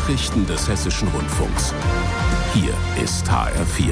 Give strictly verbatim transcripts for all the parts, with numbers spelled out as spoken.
Nachrichten des Hessischen Rundfunks. Hier ist H R vier.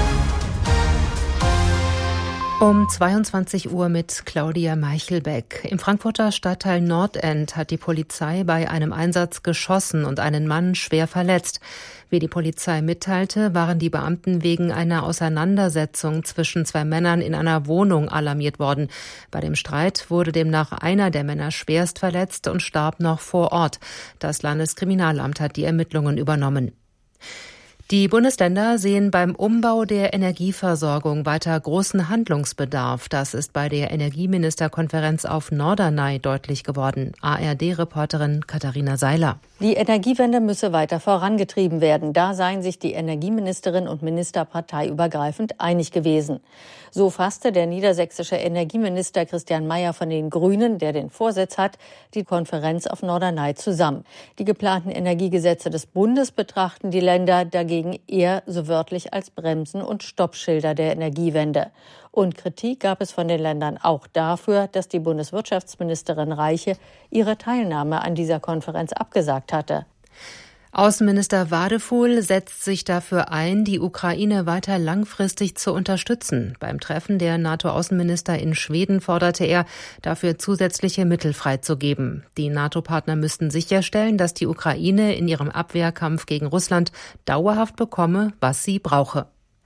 Um zweiundzwanzig Uhr mit Claudia Meichelbeck. Im Frankfurter Stadtteil Nordend hat die Polizei bei einem Einsatz geschossen und einen Mann schwer verletzt. Wie die Polizei mitteilte, waren die Beamten wegen einer Auseinandersetzung zwischen zwei Männern in einer Wohnung alarmiert worden. Bei dem Streit wurde demnach einer der Männer schwerst verletzt und starb noch vor Ort. Das Landeskriminalamt hat die Ermittlungen übernommen. Die Bundesländer sehen beim Umbau der Energieversorgung weiter großen Handlungsbedarf. Das ist bei der Energieministerkonferenz auf Norderney deutlich geworden. A R D-Reporterin Katharina Seiler. Die Energiewende müsse weiter vorangetrieben werden. Da seien sich die Energieministerin und Minister parteiübergreifend einig gewesen. So fasste der niedersächsische Energieminister Christian Mayer von den Grünen, der den Vorsitz hat, die Konferenz auf Norderney zusammen. Die geplanten Energiegesetze des Bundes betrachten die Länder dagegen eher so wörtlich als Bremsen und Stoppschilder der Energiewende. Und Kritik gab es von den Ländern auch dafür, dass die Bundeswirtschaftsministerin Reiche ihre Teilnahme an dieser Konferenz abgesagt hatte. Außenminister Wadefuhl setzt sich dafür ein, die Ukraine weiter langfristig zu unterstützen. Beim Treffen der NATO-Außenminister in Schweden forderte er, dafür zusätzliche Mittel freizugeben. Die NATO-Partner müssten sicherstellen, dass die Ukraine in ihrem Abwehrkampf gegen Russland dauerhaft bekomme, was sie brauche.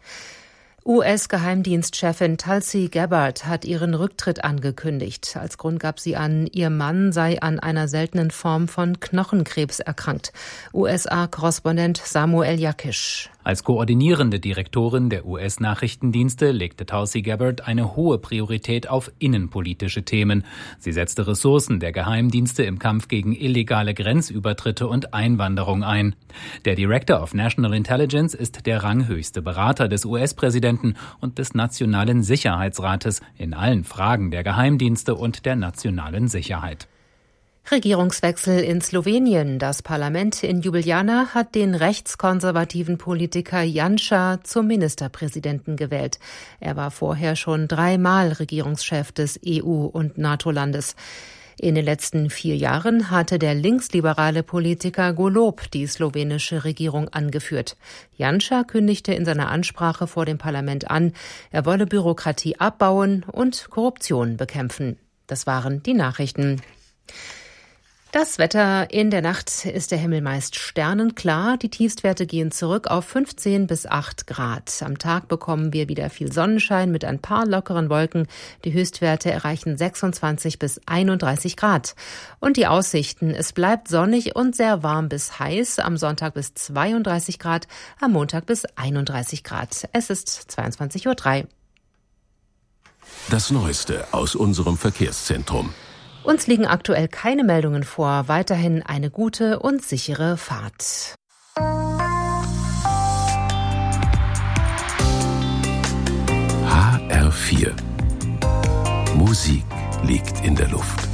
U S-Geheimdienstchefin Tulsi Gabbard hat ihren Rücktritt angekündigt. Als Grund gab sie an, ihr Mann sei an einer seltenen Form von Knochenkrebs erkrankt. U S A-Korrespondent Samuel Jakisch. Als koordinierende Direktorin der U S-Nachrichtendienste legte Tulsi Gabbard eine hohe Priorität auf innenpolitische Themen. Sie setzte Ressourcen der Geheimdienste im Kampf gegen illegale Grenzübertritte und Einwanderung ein. Der Director of National Intelligence ist der ranghöchste Berater des U S-Präsidenten und des Nationalen Sicherheitsrates in allen Fragen der Geheimdienste und der nationalen Sicherheit. Regierungswechsel in Slowenien. Das Parlament in Ljubljana hat den rechtskonservativen Politiker Janša zum Ministerpräsidenten gewählt. Er war vorher schon dreimal Regierungschef des E U- und NATO-Landes. In den letzten vier Jahren hatte der linksliberale Politiker Golob die slowenische Regierung angeführt. Janša kündigte in seiner Ansprache vor dem Parlament an, er wolle Bürokratie abbauen und Korruption bekämpfen. Das waren die Nachrichten. Das Wetter: in der Nacht ist der Himmel meist sternenklar. Die Tiefstwerte gehen zurück auf fünfzehn bis acht Grad. Am Tag bekommen wir wieder viel Sonnenschein mit ein paar lockeren Wolken. Die Höchstwerte erreichen sechsundzwanzig bis einunddreißig Grad. Und die Aussichten: es bleibt sonnig und sehr warm bis heiß. Am Sonntag bis zweiunddreißig Grad, am Montag bis einunddreißig Grad. Es ist zweiundzwanzig Uhr drei. Das Neueste aus unserem Verkehrszentrum. Uns liegen aktuell keine Meldungen vor. Weiterhin eine gute und sichere Fahrt. H R vier. Musik liegt in der Luft.